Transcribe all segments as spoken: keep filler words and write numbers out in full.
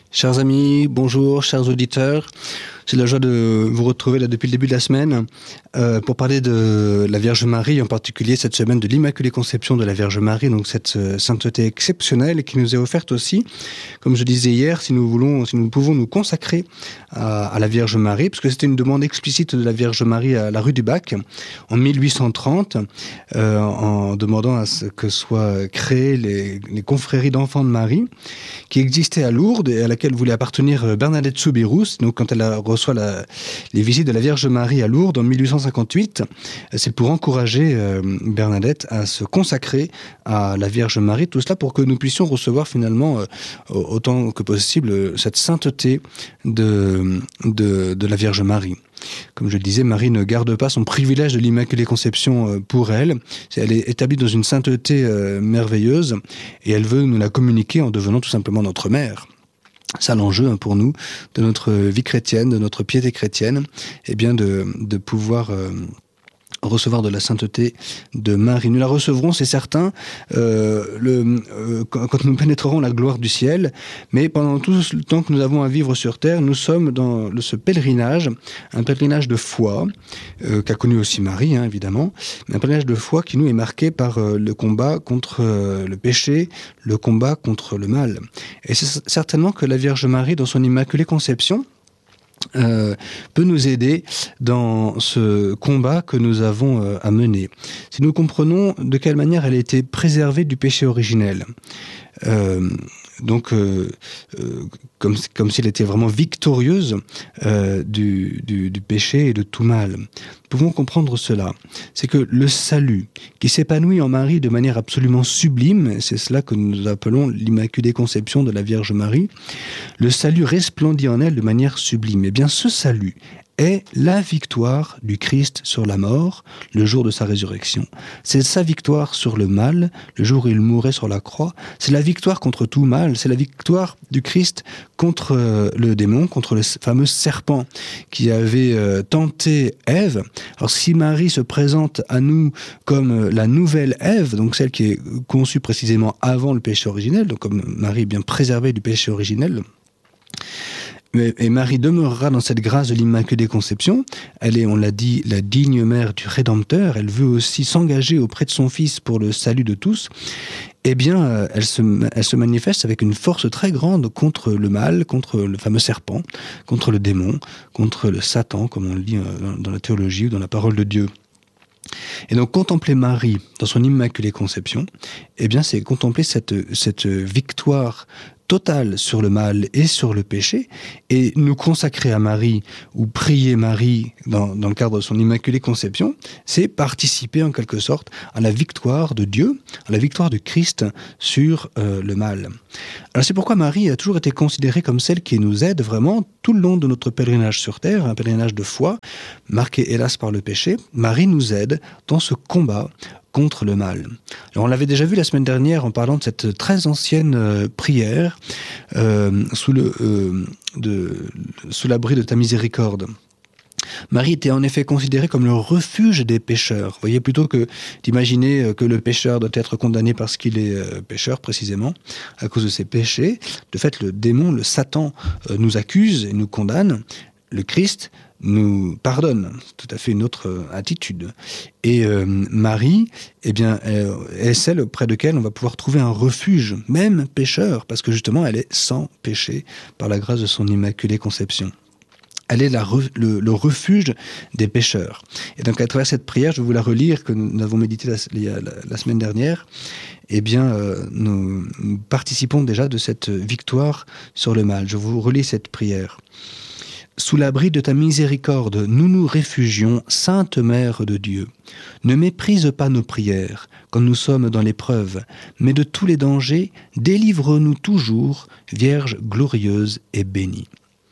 Chers amis, bonjour, chers auditeurs. C'est la joie de vous retrouver là depuis le début de la semaine euh, pour parler de la Vierge Marie, en particulier cette semaine de l'Immaculée Conception de la Vierge Marie, donc cette euh, sainteté exceptionnelle qui nous est offerte aussi, comme je disais hier, si nous voulons, si nous pouvons nous consacrer à, à la Vierge Marie, parce que c'était une demande explicite de la Vierge Marie à la rue du Bac en mille huit cent trente, euh, en demandant à ce que soient créées les, les confréries d'enfants de Marie, qui existaient à Lourdes et à laquelle voulait appartenir Bernadette Soubirous. Donc quand elle a reçoit la, les visites de la Vierge Marie à Lourdes en mille huit cent cinquante-huit, c'est pour encourager euh, Bernadette à se consacrer à la Vierge Marie, tout cela pour que nous puissions recevoir finalement euh, autant que possible cette sainteté de, de, de la Vierge Marie. Comme je le disais, Marie ne garde pas son privilège de l'Immaculée Conception pour elle. Elle est établie dans une sainteté euh, merveilleuse et elle veut nous la communiquer en devenant tout simplement notre mère. C'est l'enjeu hein, pour nous, de notre vie chrétienne, de notre piété chrétienne, et bien de, de pouvoir euh, recevoir de la sainteté de Marie. Nous la recevrons, c'est certain, euh, le, euh, quand nous pénétrerons la gloire du ciel, mais pendant tout le temps que nous avons à vivre sur terre, nous sommes dans le, ce pèlerinage, un pèlerinage de foi, euh, qu'a connu aussi Marie, hein, évidemment, mais un pèlerinage de foi qui nous est marqué par euh, le combat contre euh, le péché, le combat contre le mal. Et c'est certainement que la Vierge Marie, dans son Immaculée Conception, Euh, peut nous aider dans ce combat que nous avons euh, à mener. Si nous comprenons de quelle manière elle a été préservée du péché originel, euh, donc euh, euh, comme, comme s'il était vraiment victorieuse euh, du, du, du péché et de tout mal. Nous pouvons comprendre cela. C'est que le salut qui s'épanouit en Marie de manière absolument sublime, c'est cela que nous appelons l'Immaculée Conception de la Vierge Marie, le salut resplendit en elle de manière sublime. Et bien ce salut est la victoire du Christ sur la mort, le jour de sa résurrection. C'est sa victoire sur le mal, le jour où il mourait sur la croix. C'est la victoire contre tout mal. C'est la victoire du Christ contre euh, le démon, contre le fameux serpent qui avait euh, tenté Ève. Alors si Marie se présente à nous comme euh, la nouvelle Ève, donc celle qui est conçue précisément avant le péché originel, donc comme Marie est bien préservée du péché originel, et Marie demeurera dans cette grâce de l'Immaculée Conception. Elle est, on l'a dit, la digne mère du Rédempteur. Elle veut aussi s'engager auprès de son Fils pour le salut de tous. Eh bien, elle se, elle se manifeste avec une force très grande contre le mal, contre le fameux serpent, contre le démon, contre le Satan, comme on le dit dans la théologie ou dans la parole de Dieu. Et donc contempler Marie dans son Immaculée Conception, eh bien c'est contempler cette, cette victoire totale sur le mal et sur le péché, et nous consacrer à Marie ou prier Marie dans, dans le cadre de son Immaculée Conception, c'est participer en quelque sorte à la victoire de Dieu, à la victoire du Christ sur euh, le mal. Alors c'est pourquoi Marie a toujours été considérée comme celle qui nous aide vraiment tout le long de notre pèlerinage sur terre, un pèlerinage de foi, marqué hélas par le péché. Marie nous aide dans ce combat contre le mal. Alors on l'avait déjà vu la semaine dernière en parlant de cette très ancienne euh, prière euh, sous, le, euh, de, sous l'abri de ta miséricorde. Marie était en effet considérée comme le refuge des pécheurs. Vous voyez, plutôt que d'imaginer que le pécheur doit être condamné parce qu'il est euh, pécheur précisément, à cause de ses péchés, de fait le démon, le Satan euh, nous accuse et nous condamne. Le Christ nous pardonne, tout à fait une autre euh, attitude. Et euh, Marie, eh bien, euh, est celle auprès de laquelle on va pouvoir trouver un refuge, même pécheur, parce que justement, elle est sans péché par la grâce de son Immaculée Conception. Elle est la re, le, le refuge des pécheurs. Et donc, à travers cette prière, je vais vous la relire, que nous avons médité la, la, la semaine dernière. Eh bien, euh, nous, nous participons déjà de cette victoire sur le mal. Je vous relis cette prière. Sous l'abri de ta miséricorde, nous nous réfugions, Sainte Mère de Dieu. Ne méprise pas nos prières quand nous sommes dans l'épreuve, mais de tous les dangers, délivre-nous toujours, Vierge glorieuse et bénie.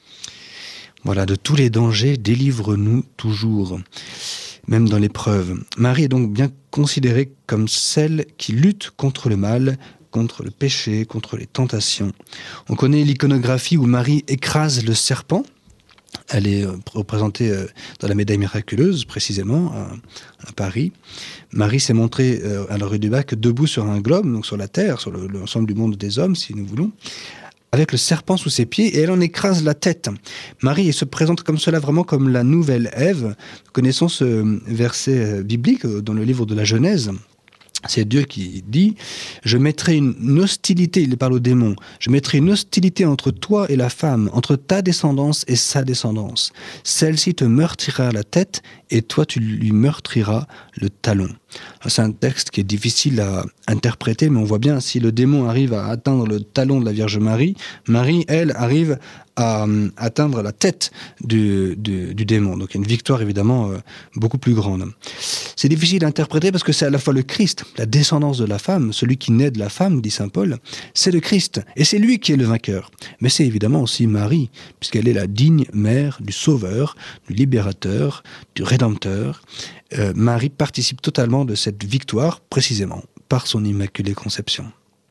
Voilà, de tous les dangers, délivre-nous toujours, même dans l'épreuve. Marie est donc bien considérée comme celle qui lutte contre le mal, contre le péché, contre les tentations. On connaît l'iconographie où Marie écrase le serpent. Elle est représentée dans la médaille miraculeuse, précisément, à Paris. Marie s'est montrée à la rue du Bac debout sur un globe, donc sur la terre, sur le, l'ensemble du monde des hommes, si nous voulons, avec le serpent sous ses pieds et elle en écrase la tête. Marie se présente comme cela, vraiment comme la nouvelle Ève. Nous connaissons ce verset biblique dans le livre de la Genèse. C'est Dieu qui dit « Je mettrai une hostilité », il parle au démon, « Je mettrai une hostilité entre toi et la femme, entre ta descendance et sa descendance. Celle-ci te meurtrira la tête et toi tu lui meurtriras le talon. » C'est un texte qui est difficile à interpréter, mais on voit bien, si le démon arrive à atteindre le talon de la Vierge Marie, Marie, elle, arrive à euh, atteindre la tête du, du, du démon. Donc il y a une victoire évidemment euh, beaucoup plus grande. C'est difficile à interpréter parce que c'est à la fois le Christ, la descendance de la femme, celui qui naît de la femme, dit saint Paul, c'est le Christ, et c'est lui qui est le vainqueur. Mais c'est évidemment aussi Marie, puisqu'elle est la digne mère du Sauveur, du Libérateur, du Rédempteur. Euh, Marie participe totalement de cette victoire, précisément, par son Immaculée Conception.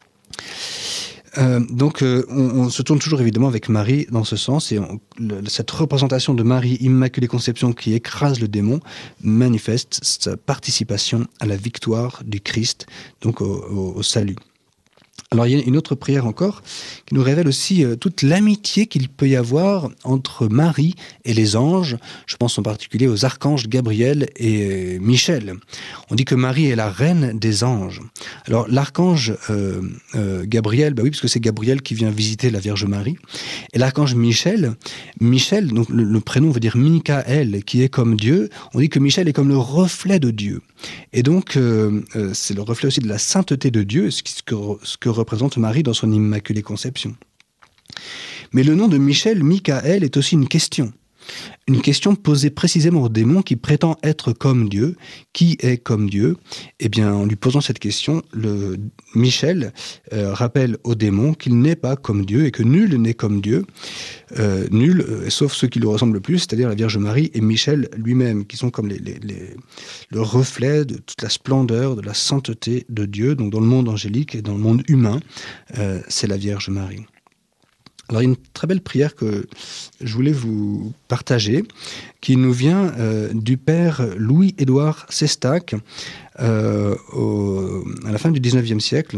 Euh, donc euh, on, on se tourne toujours évidemment avec Marie dans ce sens, et on, le, cette représentation de Marie Immaculée Conception qui écrase le démon manifeste sa participation à la victoire du Christ, donc au, au, au salut. Alors il y a une autre prière encore qui nous révèle aussi euh, toute l'amitié qu'il peut y avoir entre Marie et les anges. Je pense en particulier aux archanges Gabriel et euh, Michel. On dit que Marie est la reine des anges. Alors l'archange euh, euh, Gabriel, bah oui, parce que c'est Gabriel qui vient visiter la Vierge Marie. Et l'archange Michel, Michel, donc le, le prénom veut dire Michael, qui est comme Dieu. On dit que Michel est comme le reflet de Dieu. Et donc euh, euh, c'est le reflet aussi de la sainteté de Dieu, ce, qui, ce que, ce que représente Marie dans son Immaculée Conception. Mais le nom de Michel, Michael, est aussi une question. Une question posée précisément au démon qui prétend être comme Dieu. Qui est comme Dieu? Eh bien, en lui posant cette question, le Michel euh, rappelle au démon qu'il n'est pas comme Dieu et que nul n'est comme Dieu. Euh, nul, euh, sauf ceux qui le ressemblent le plus, c'est-à-dire la Vierge Marie et Michel lui-même, qui sont comme les, les, les, le reflet de toute la splendeur, de la sainteté de Dieu. Donc dans le monde angélique et dans le monde humain, euh, c'est la Vierge Marie. Alors, il y a une très belle prière que je voulais vous partager, qui nous vient euh, du père Louis-Édouard Sestac, euh, au, à la fin du dix-neuvième siècle.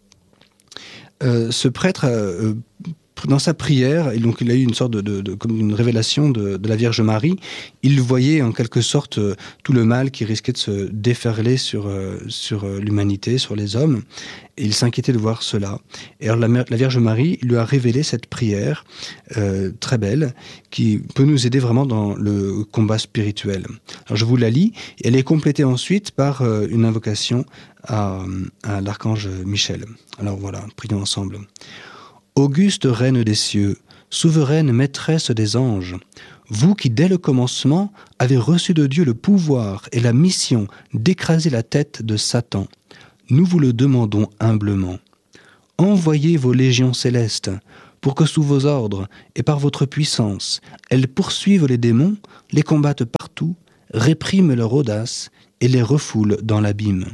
Euh, ce prêtre, euh, dans sa prière, et donc il a eu une sorte de, de, de comme une révélation de, de la Vierge Marie. Il voyait en quelque sorte euh, tout le mal qui risquait de se déferler sur, euh, sur euh, l'humanité, sur les hommes. Et il s'inquiétait de voir cela. Et alors la, la Vierge Marie lui a révélé cette prière euh, très belle qui peut nous aider vraiment dans le combat spirituel. Alors je vous la lis. Et elle est complétée ensuite par euh, une invocation à, à l'archange Michel. Alors voilà, prions ensemble. Auguste reine des cieux, souveraine maîtresse des anges, vous qui dès le commencement avez reçu de Dieu le pouvoir et la mission d'écraser la tête de Satan, nous vous le demandons humblement. Envoyez vos légions célestes pour que sous vos ordres et par votre puissance, elles poursuivent les démons, les combattent partout, répriment leur audace et les refoulent dans l'abîme.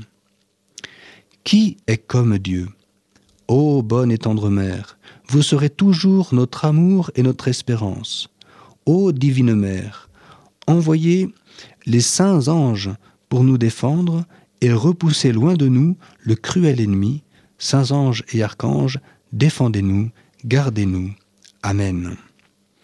Qui est comme Dieu? Ô bonne et tendre mère, vous serez toujours notre amour et notre espérance. Ô divine mère, envoyez les saints anges pour nous défendre et repousser loin de nous le cruel ennemi. Saints anges et archanges, défendez-nous, gardez-nous. Amen.